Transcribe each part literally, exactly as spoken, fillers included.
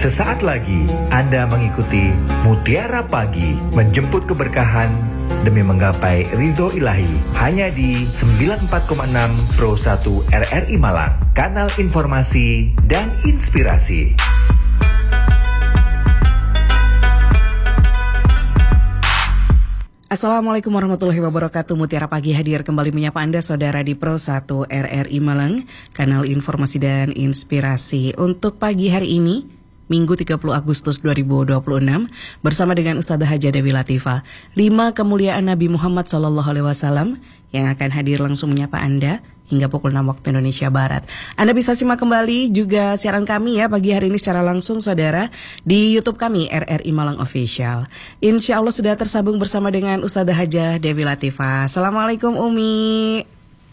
Sesaat lagi Anda mengikuti Mutiara Pagi, menjemput keberkahan demi menggapai ridho ilahi, hanya di sembilan puluh empat koma enam Pro satu R R I Malang, kanal informasi dan inspirasi. Assalamualaikum warahmatullahi wabarakatuh. Mutiara Pagi hadir kembali menyapa Anda saudara di Pro satu R R I Malang, kanal informasi dan inspirasi. Untuk pagi hari ini, Minggu tiga puluh Agustus dua ribu dua puluh enam, bersama dengan Ustadzah Hajah Dewi Latifah, lima kemuliaan Nabi Muhammad shallallahu alaihi wasallam yang akan hadir langsung menyapa Anda hingga pukul enam waktu Indonesia Barat. Anda bisa simak kembali juga siaran kami ya pagi hari ini secara langsung saudara di YouTube kami R R I Malang Official. Insya Allah sudah tersambung bersama dengan Ustadzah Hajah Dewi Latifah. Assalamualaikum Umi.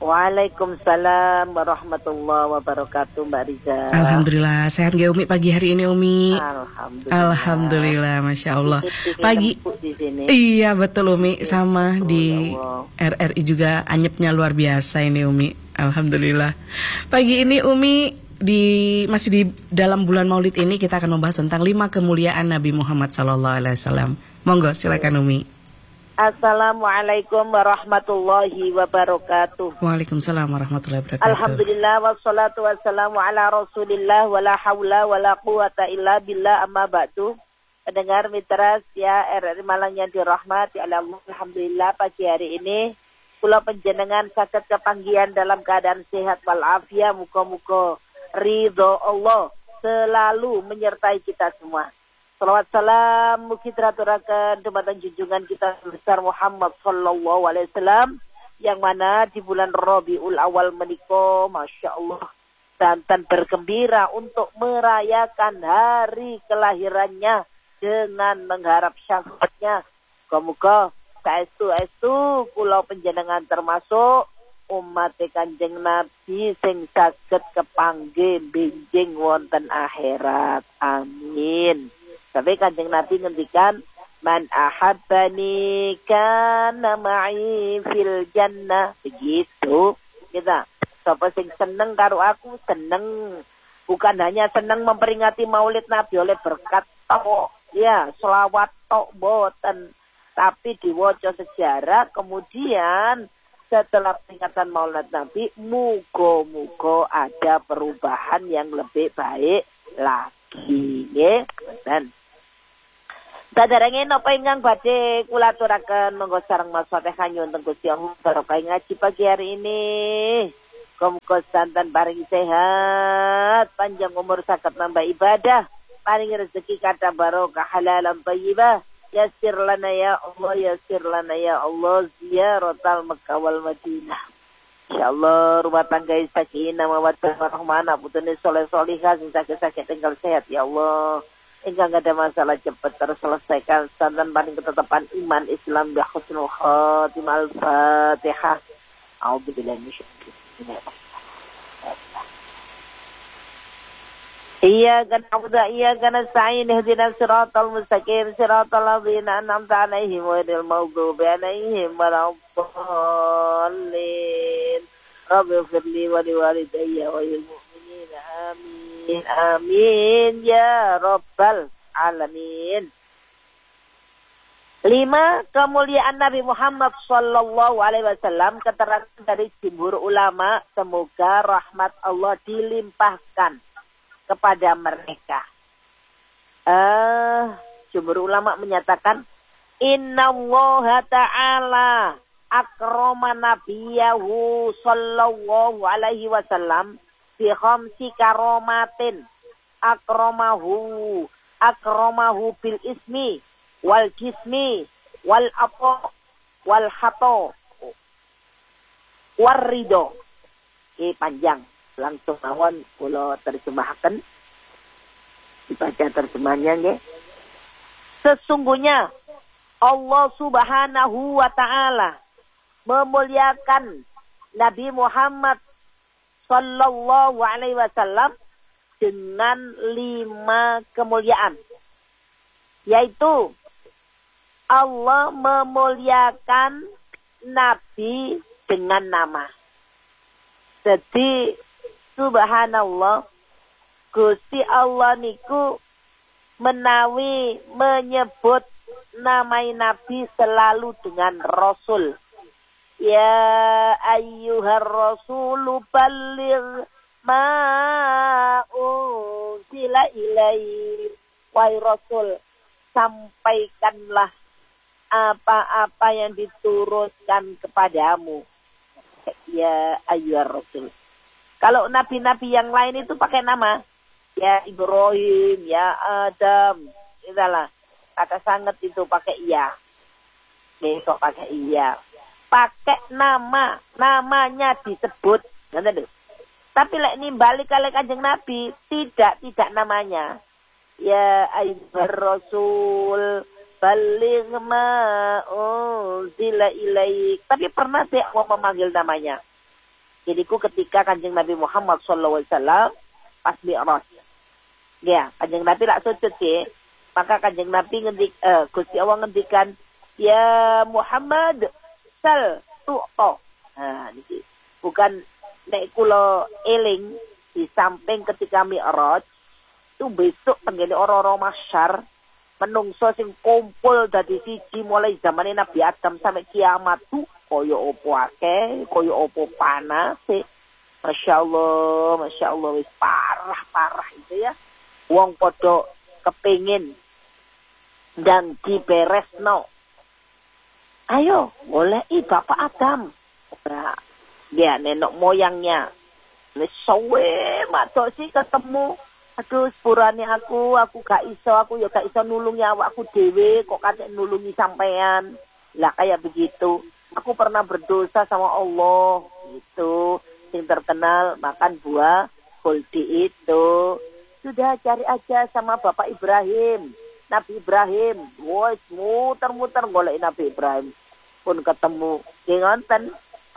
Waalaikumsalam warahmatullahi wabarakatuh, Mbak Riza. Alhamdulillah, sehat gak Umi pagi hari ini Umi? Alhamdulillah. Alhamdulillah, Masya Allah. Dikit-dikit Pagi, di sini. iya betul Umi, sama Oh, di ya R R I juga anyepnya luar biasa ini Umi. Alhamdulillah. Pagi ini Umi di masih di dalam bulan Maulid ini kita akan membahas tentang lima kemuliaan Nabi Muhammad Sallallahu Alaihi Wasallam. Monggo silakan Umi. Assalamualaikum warahmatullahi wabarakatuh. Waalaikumsalam warahmatullahi wabarakatuh. Alhamdulillah wassalatu wassalamu ala Rasulillah wala haula wala quwata illa billah, amma ba'du. Pendengar mitra setia R R I Malang yang dirahmati Allah, alhamdulillah pagi hari ini kula panjenengan saged kepanggihan dalam keadaan sehat walafiat, muga-muga ridho Allah selalu menyertai kita semua. Salawat salam mugi teraturaken dumateng junjungan kita besar Muhammad sallallahu alaihi wasallam, yang mana di bulan Rabiul Awal menika Masya Allah santan bergembira untuk merayakan hari kelahirannya dengan mengharap syafaatnya. Semoga saestu-estu kula panjenengan termasuk umat Kanjeng Nabi sing saged kepanggih benjing wonten akhirat. Amin. Tapi Kanjeng Nabi ngendikan, man ahabbani kana ma'i fil jannah. Begitu kita. Sapa sing seneng karo aku, seneng bukan hanya seneng memperingati Maulid Nabi oleh berkat tok, ya, selawat tok boten, tapi diwaca sejarah, kemudian setelah peringatan Maulid Nabi muga-muga ada perubahan yang lebih baik lagi, nggih. Dan sadarenge napa ingkang badhe kula aturaken monggo sareng Mas Fatih Hanyun teng Gusti Allah barokah ngaji pagi hari ini. Muga santan paring sehat, panjang umur saged nambah ibadah, paring rezeki kata barokah halalan thayyibah. Yassir lana ya Allah, yassir lana ya Allah ziyaratal Makkah wal Madinah. Insyaallah rumah tangga sakinah mawaddah warahmah, putune saleh salihah sing sakit-sakit tinggal sehat ya Allah. Hingga nggak ada masalah cepat terselesaikan, santan paling ketetapan iman Islam bi husnul khatimah. Al-Fatihah. A'udzubillahi minasyaitonir rajim. Iyyaka na'budu wa iyyaka nasta'in, ihdinas siratal mustaqim, siratal ladzina an'amta 'alaihim ghairil maghdubi 'alaihim waladdallin. Rabbighfirli wa liwalidayya wa lil mu'minin. Amin. Amin ya Rabbal Alamin. Lima kemuliaan Nabi Muhammad sallallahu alaihi wasallam, keterangan dari jumhur ulama, semoga rahmat Allah dilimpahkan kepada mereka. Eh, jumhur ulama menyatakan innallaha ta'ala akrama nabiyahu sallallahu alaihi wasallam bi khamsi karomatin, akramahu akramahu bil ismi wal jismi wal apo wal hato war ridho. Ini panjang, langsung mawon kula terjemahkan, dibaca terjemahannya nggih. Sesungguhnya Allah Subhanahu wa taala memuliakan Nabi Muhammad sallallahu alaihi wasallam dengan lima kemuliaan, yaitu Allah memuliakan Nabi dengan nama. Jadi subhanallah, Gusti Allah niku menawi menyebut nama Nabi selalu dengan Rasul. Ya ayyuhar rasulu balligh ma unzila ilaik. Wahai Rasul, sampaikanlah apa-apa yang diturunkan kepadamu. Ya ayyuhar rasul. Kalau nabi-nabi yang lain itu pakai nama. Ya Ibrahim, ya Adam. Itulah. Kata sangat itu pakai iya. Besok pakai iya. Pakai nama, namanya disebut, tapi lek nimbali kali Kanjeng Nabi tidak tidak namanya. Ya ayyuhar rasul balligh ma unzila ilaik. Tapi pernah saya mau memanggil namanya. Jadiku ketika Kanjeng Nabi Muhammad sallallahu alaihi wasallam pas Mi'raj. Ya, Kanjeng Nabi lak sujud ya. Maka Kanjeng Nabi ngendik eh, Gusti Allah ngendikan, ya Muhammad sal tu'to. Nah, niki bukan nek kula eling di samping ketika Mi'raj itu besok tenggene ora-ora mahsyar menungso sing kumpul dadi siji mulai zamane Nabi Adam sampai kiamat tuh kaya opo akeh, kaya opo panas. Masya Allah, Masya Allah wis parah-parah itu ya. Wong padha kepengin dan diberesno. Ayo, boleh i Bapak Adam. Nah, dia nenek moyangnya. Wis suwe matok sih ketemu. Aduh, sepurane aku, aku gak iso, aku ya gak iso nulungi awakku dhewe, kok kate nulungi sampean. Lah kayak begitu. Aku pernah berdosa sama Allah, gitu. Yang terkenal makan buah kuldi itu. Sudah cari aja sama Bapak Ibrahim. Nabi Ibrahim, woi muter-muter golek Nabi Ibrahim pun ketemu, ngonten,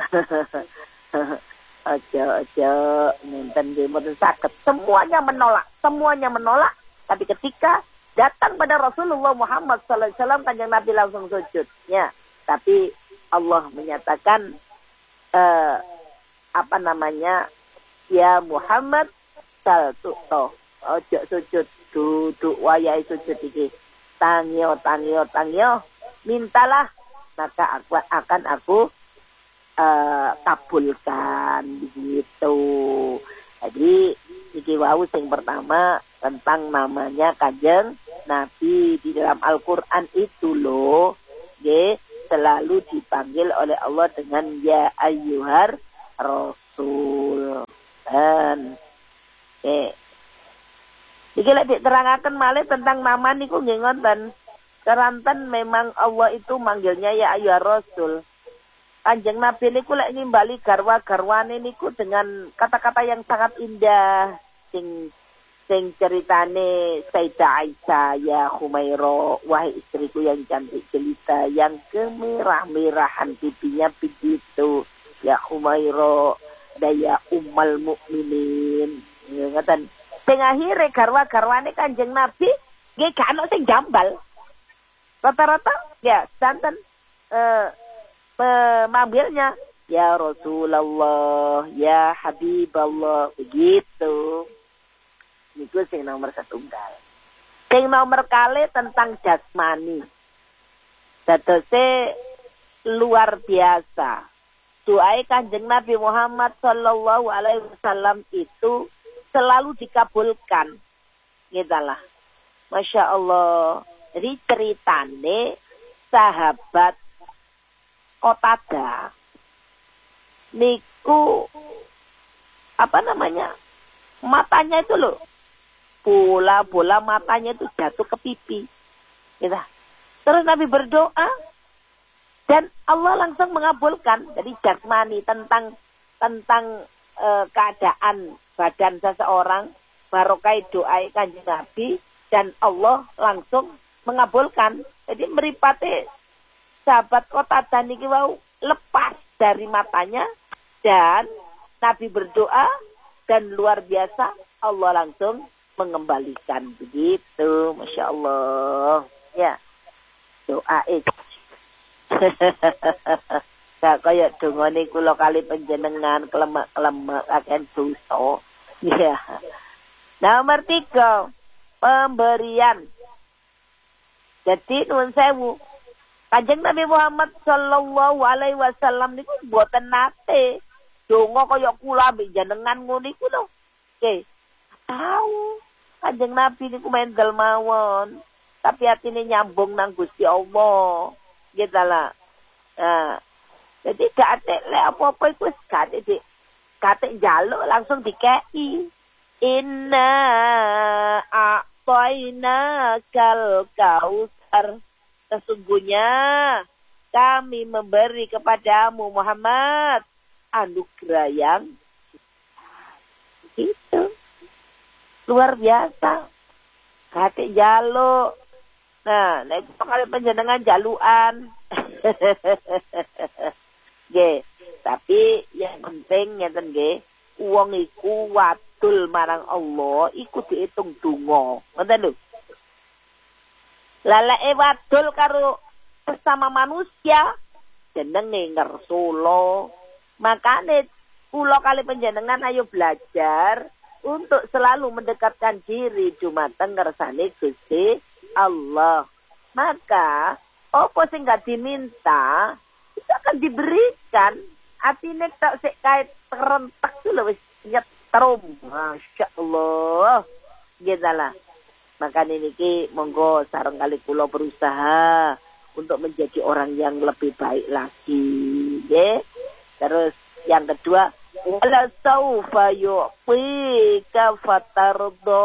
aja aja ngonten dia mboten saged. Semuanya menolak, semuanya menolak. Tapi ketika datang pada Rasulullah Muhammad sallallahu alaihi wasallam, Kanjeng Nabi langsung sujud. Ya, tapi Allah menyatakan uh, apa namanya? Ya Muhammad sal tu'to. Ojo sujud, duduk wayai sujud iki. Tangyo, tangyo, tangyo. Mintalah, maka aku, akan aku uh, kabulkan begitu. Jadi iki wau sing pertama tentang namanya Kanjeng Nabi di dalam Al-Qur'an itu loh, nggih, selalu dipanggil oleh Allah dengan ya ayyuhar rasul. Dan eh iki lek diterangkan malih tentang nama niku nggih ngoten. Keranten memang Allah itu manggilnya ya ayyuhar rasul. Kanjeng Nabi niku lek nimbali garwa-garwane niku dengan kata-kata yang sangat indah. Sing sing ceritane Sayyidah Aisyah, ya Humaira, wahai istriku yang cantik jelita, yang kemerah-merahan pipinya begitu. Ya Humaira, daya ummal mukminin. Ngoten. Sing akhire garwa-garwane Kanjeng Nabi nggih gak ono sing jambal. Rata-rata ya santen eh memanggilnya ya Rasulullah, ya Habiballah begitu. Niku sing nomor setunggal. Sing nomor kali tentang jasmani. Dadose luar biasa. Doa Kanjeng Nabi Muhammad sallallahu alaihi wasallam itu selalu dikabulkan. Gitulah. Masya Allah. Jadi ceritane sahabat Qatada niku apa namanya? Matanya itu loh. Bola-bola matanya itu jatuh ke pipi. Gitu. Terus Nabi berdoa dan Allah langsung mengabulkan. Jadi jasmani tentang tentang e, keadaan badan seseorang, barokah doa Kanjeng Nabi dan Allah langsung mengabulkan. Jadi meripate sahabat Qatada niki wau lepas dari matanya dan Nabi berdoa dan luar biasa Allah langsung mengembalikan begitu. Masya Allah. Ya. Doa itu. Gak kaya dongane kula kali panjenengan kelemak-kelemak akan dosa. Ya. Nomor tiga. pemberian. Jadi nuwun sewu, Kanjeng Nabi Muhammad sallallahu alaihi wasallam niku mboten nate donga kaya kula mbek jenengan ngono iku lho. Nggih. Tahu Kanjeng Nabi niku mendel mawon, tapi atine nyambung nang Gusti Allah. Gitu lah. Nah, jadi gak atek lek apa-apa iku wis gak atek katek njaluk langsung dikei. Inna a'tayna kal kautsar. Sesungguhnya kami memberi kepadamu Muhammad anugerah yang itu luar biasa. Katek njaluk. Nah, nek kali panjenengan jaluan. Nggih, tapi yang penting ngeten nggih, wong iku wadul marang Allah iku diitung donga. Ngoten lho. Lah lek wadul karo sesama manusia jenenge ngersula. Makane kula kali panjenengan ayo belajar untuk selalu mendekatkan diri dumateng ngersane Gusti Allah. Maka apa sing gak diminta itu akan diberikan. Atine tak sik kait terentek itu lho wis nyetrum. Masya Allah. Gitu. Maka niki monggo sareng kali kula berusaha untuk menjadi orang yang lebih baik lagi. Nggih. Terus yang kedua, wala saufa yu'tika fatardo.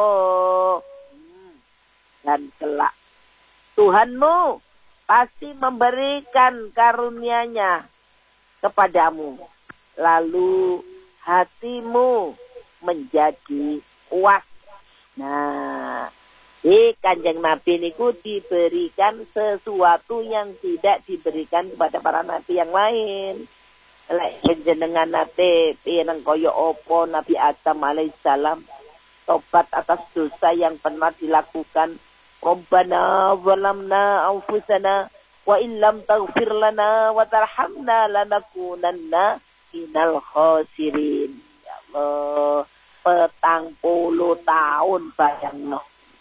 Dan kelak Tuhanmu pasti memberikan karunia-Nya kepadamu, lalu hatimu menjadi puas. Nah, di Kanjeng Nabi niku diberikan sesuatu yang tidak diberikan kepada para nabi yang lain. Lek jenengan nate pirang kaya apa Nabi Adam alaihissalam tobat atas dosa yang pernah dilakukan. Rabbana zalamna anfusana wa illam taghfir lana wa tarhamna lanakunanna minal khasirin. Ya Allah, petang puluh tahun bayangno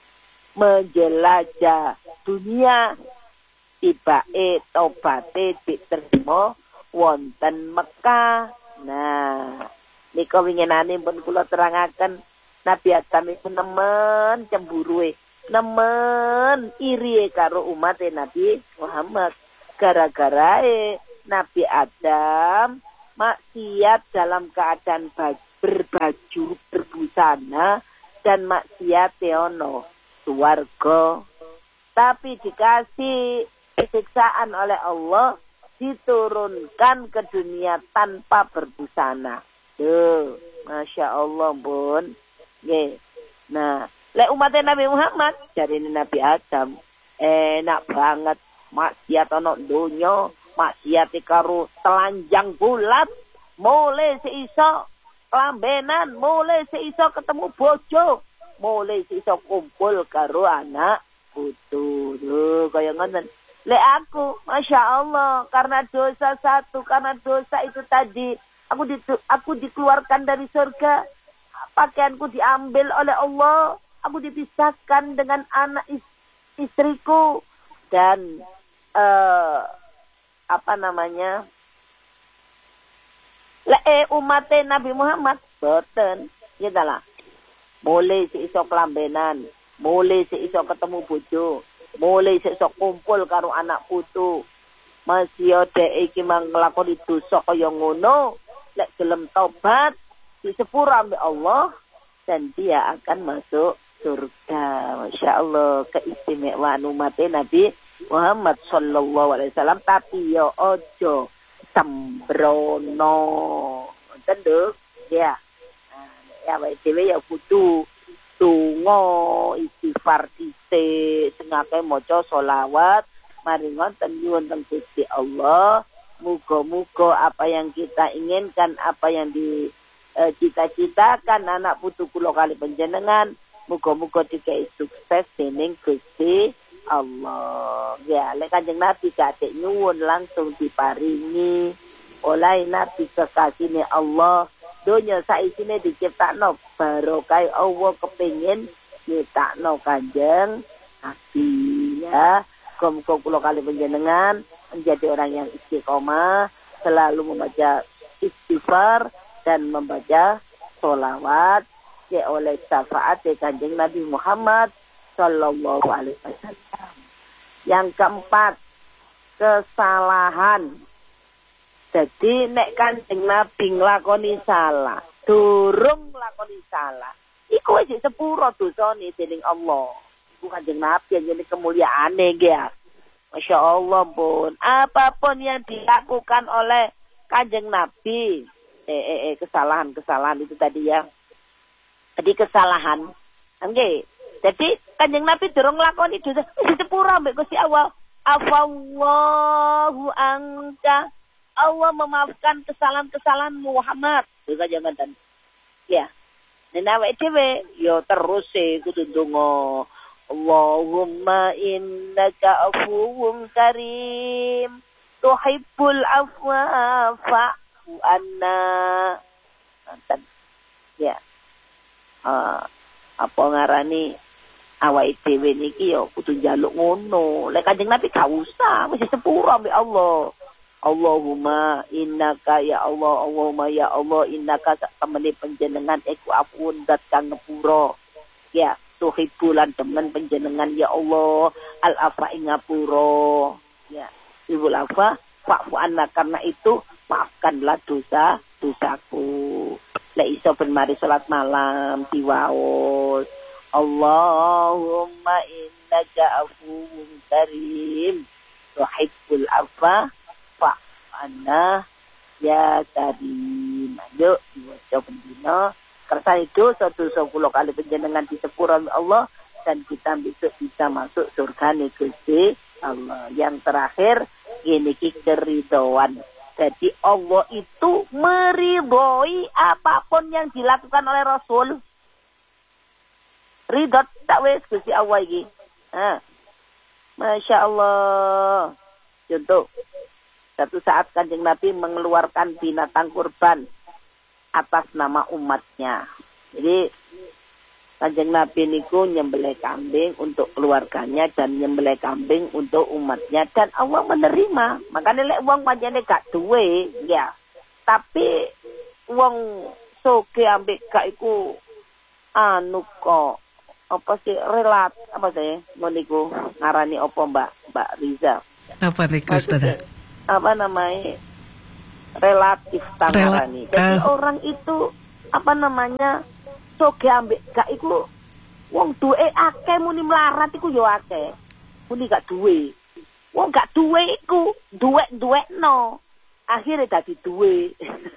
menjelajah dunia, tibake tobate diterima wonten Mekah. Nah, nika winginane pun kula terangaken Nabi Adam iku nemen cemburuwe, nemen iri karo umat Nabi Muhammad. Gara-gara Nabi Adam maksiat dalam keadaan berbaju berbusana dan maksiat ono swarga, tapi dikasih siksaan oleh Allah, diturunkan ke dunia tanpa berbusana. Tuh, Masya Allah pun. Nggih. Nah, lek umat Nabi Muhammad dari Nabi Adam enak banget maksiat ana donya, maksiat karo telanjang bulat, mulai seiso kelambenan, mulai seiso ketemu bojo, mulai seiso kumpul karo anak putu. Lho kaya ngoten. Lek aku, Masya Allah, karena dosa satu, karena dosa itu tadi, aku di, aku dikeluarkan dari surga, pakaianku diambil oleh Allah, aku dipisahkan dengan anak istriku, dan uh, apa namanya, lek umat Nabi Muhammad, boten, gitu lah. Mulai seiso kelambenan, mulai seiso ketemu bojo, mulai seiso kumpul karo anak putu, masih ada iki mang nglakoni dosa kaya ngono, lek gelem tobat disepura ambek Allah dan dia akan masuk surga. Masya Allah, keistimewaan umat Nabi Muhammad sallallahu alaihi wasallam. Tapi yo ojo sembrono, tenduk ya. Nah, ya wae dhewe ya kudu donga istighfar dhisik, sing akeh maca selawat mari ngoten nyuwun teng Gusti Allah. Muga-muga apa yang kita inginkan, apa yang di Uh, cita-citakan anak putu kula kali panjenengan, muga-muga dikai sukses dening Gusti Allah. Ya, lek Kanjeng Nabi gak nyuwun langsung diparingi oleh Nabi kekasihne Allah. Donya saisine diciptakno barokah Allah kepengin nyetakno Kanjeng Nabi ya. Muga-muga kula kali panjenengan menjadi orang yang istiqomah, selalu membaca istighfar dan membaca sholawat ya oleh syafaat ya Kanjeng Nabi Muhammad sallallahu alaihi wasallam. Yang keempat, kesalahan. Jadi nek Kanjeng Nabi nglakoni salah, durung nglakoni salah, iku wis sepuro dosane dening Allah. Iku Kanjeng Nabi yang jadi kemuliaane nggih ya. Masya Allah pun, apapun yang dilakukan oleh Kanjeng Nabi, eh, eh, eh kesalahan-kesalahan itu tadi ya. Jadi kesalahan, nggih. Jadi Kanjeng Nabi durung nglakoni dosa, wis sepuro mbek Gusti Allah. Afallahu anka, Allah memaafkan kesalahan-kesalahan Muhammad. Juga jangan dan ya. Nek awake dhewe yo terus e kudu ndonga. Allahumma innaka afuwun karim tuhibbul afwa fa'fu anna. Nanten. Ya. Uh, apa ngarani awake dhewe niki yo kudu njaluk ngono. Lek Kanjeng Nabi gak usah, wis sepuro ambek Allah. Allahumma innaka ya Allah, Allahumma ya Allah innaka temene panjenengan iku afuun dat kang ngapura. Ya, tuhibbulan temen panjenengan ya Allah, al afa ing ngapura. Ya, ibul afa fa'fu anna, karena itu maafkanlah dosa dosaku. Lek iso ben mari salat malam diwaos. Allahumma innaka afuun karim tuhibbul afa Ana ya karim. Ayo diwaca bendina kersa itu dosa kula kali panjenengan disepuro Allah dan kita besok bisa masuk surga Gusti Allah. Yang terakhir ini ki keridhaan. Jadi Allah itu meridhoi apapun yang dilakukan oleh Rasul. Ridho tak wes Gusti Allah iki. Ha. Masya Allah. Contoh, satu saat Kanjeng Nabi mengeluarkan binatang kurban atas nama umatnya. Jadi Kanjeng Nabi niku nyembelih kambing untuk keluarganya dan nyembelih kambing untuk umatnya dan Allah menerima. Makanya lek wong pancene gak duwe ya. Tapi wong soge ambek gak iku anu kok apa sih relat apa sih moniku ngarani apa Mbak Mbak Riza. Apa niku Ustaz? Apa namanya relatif tangarani. Jadi uh, orang itu apa namanya soge ambek gak iku wong duwe akeh muni melarat iku yo akeh. Muni gak duwe. Wong gak duwe iku duwe-duwekno. Akhirnya dadi duwe.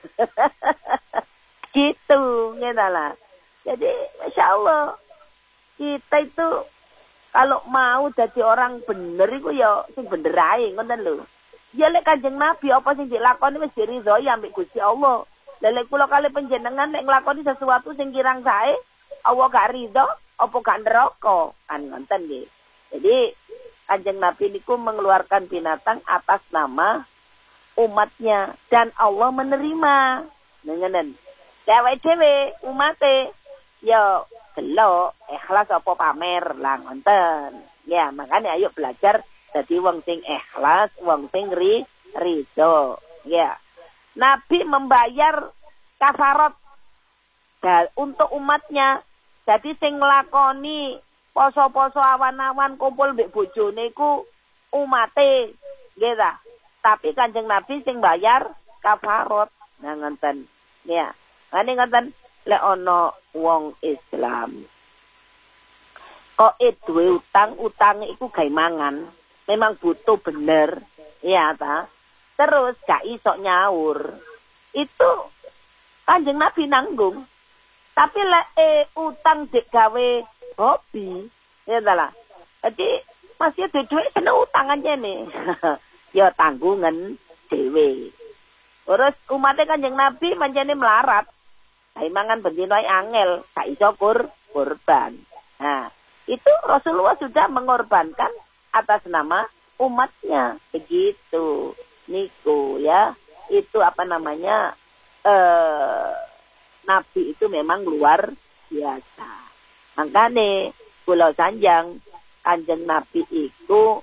Gitu ngene lah. Jadi Masya Allah kita itu kalau mau jadi orang bener iku yo sing bener ae ngoten lho. Ya lek Kanjeng Nabi apa sing dilakoni wis diridhoi ambek Gusti Allah. Lah lek kula kali panjenengan lek nglakoni sesuatu sing kirang sae, Allah gak ridho, apa gak neraka? Kan ngoten nggih. Jadi Kanjeng Nabi niku mengeluarkan binatang atas nama umatnya dan Allah menerima. Ngenen. Dewek dhewe umate ya delok ikhlas apa pamer lah ngoten. Ya, makanya ayo belajar jadi wong sing ikhlas, wong sing ri, ridho. Ya. Nabi membayar kafarat untuk umatnya. Jadi sing nglakoni poso-poso awan-awan kumpul mbek bojone iku umate, nggih ta. Tapi Kanjeng Nabi sing bayar kafarat. Nah ngoten. Ya. Ngene ngoten lek ana wong Islam kok duwe utang, utang iku gawe mangan. Memang butuh bener, ya ta. Terus gak iso nyaur. Itu Kanjeng Nabi nanggung. Tapi lek eh, utang dek gawe hobi, ya ta lah. Jadi masih duwe-duwe seneng utangannya nih. Ya tanggungan dhewe. Terus umatnya Kanjeng Nabi manjane melarat. Kae mangan bendino angel, gak iso kur kurban. Nah, itu Rasulullah sudah mengorbankan atas nama umatnya begitu niku ya. Itu apa namanya eh, Nabi itu memang luar biasa. Makane kula sanjang Kanjeng Nabi iku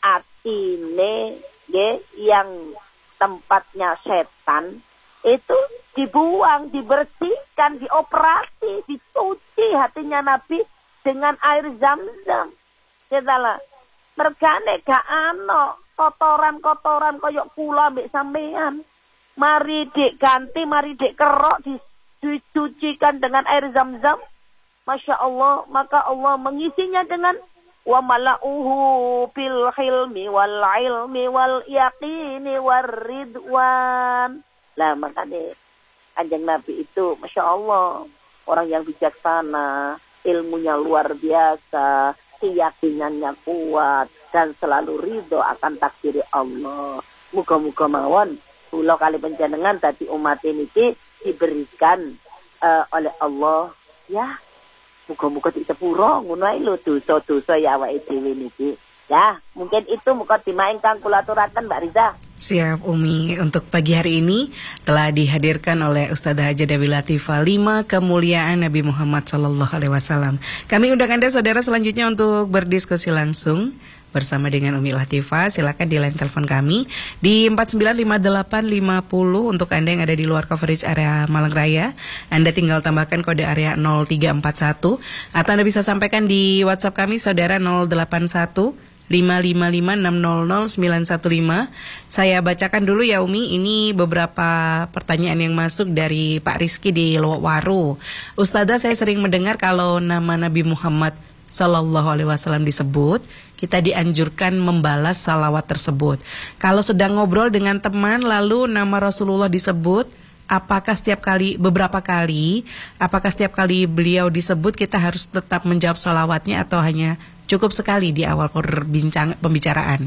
atine nggih yang tempatnya setan itu dibuang, dibersihkan, dioperasi, dicuci hatinya Nabi dengan air Zam-Zam. Kitalah mergane gak ano kotoran-kotoran koyok kula mbek sampean. Mari dik ganti, mari dik kerok dicucikan dengan air Zam-Zam. Masya Allah, maka Allah mengisinya dengan wa mala'uhu bil hilmi wal ilmi wal yaqini war ridwan. Lah makanya Kanjeng Nabi itu Masya Allah orang yang bijaksana, ilmunya luar biasa, keyakinannya kuat dan selalu ridho akan takdir Allah. Muga-muga mawon kula kali panjenengan dadi umat ini diberikan uh, oleh Allah ya. Muga-muga disepuro ngono ae lho dosa-dosa ya awake dhewe niki. Ya, mungkin itu mukadimah ingkang kula aturaken Mbak Riza. Siap Umi, untuk pagi hari ini telah dihadirkan oleh Ustazah Haja Dewi Latifah lima kemuliaan Nabi Muhammad sallallahu alaihi wasallam. Kami undang Anda saudara selanjutnya untuk berdiskusi langsung bersama dengan Umi Latifah. Silakan di line telepon kami di empat sembilan lima delapan lima nol untuk Anda yang ada di luar coverage area Malang Raya. Anda tinggal tambahkan kode area nol tiga empat satu atau Anda bisa sampaikan di WhatsApp kami saudara nol delapan satu lima lima lima enam nol nol sembilan satu lima. Saya bacakan dulu ya Umi, ini beberapa pertanyaan yang masuk dari Pak Rizky di Lowaru. Ustazah, saya sering mendengar kalau nama Nabi Muhammad Sallallahu Alaihi Wasallam disebut, kita dianjurkan membalas salawat tersebut. Kalau sedang ngobrol dengan teman lalu nama Rasulullah disebut, apakah setiap kali, beberapa kali, apakah setiap kali beliau disebut kita harus tetap menjawab salawatnya atau hanya cukup sekali di awal perbincang, pembicaraan?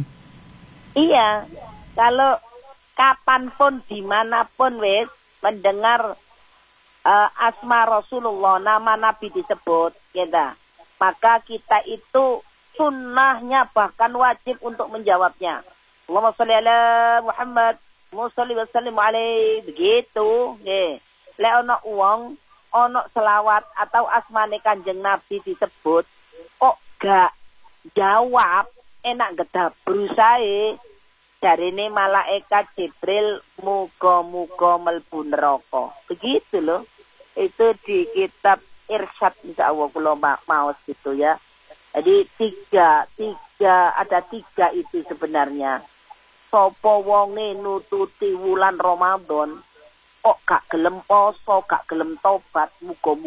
Iya, kalau kapanpun dimanapun wes mendengar uh, asma Rasulullah, nama Nabi disebut, kita, maka kita itu sunnahnya bahkan wajib untuk menjawabnya. Allahumma sholli ala Muhammad, Allahumma sholli wa sallim alaihi, begitu. Nggih. Lek ana wong ana selawat atau asmane Kanjeng Nabi disebut, kok gak jawab, enak gedab berusaha, jarine malaikat Jibril muga-muga mlebu neraka. Begitu loh. Itu di kitab Irsyad insyaallah kula maos gitu ya. Jadi tiga, tiga ada tiga itu sebenarnya. Sopo wonge nututi wulan Ramadan kok gak gelem poso, gak gelem tobat, muga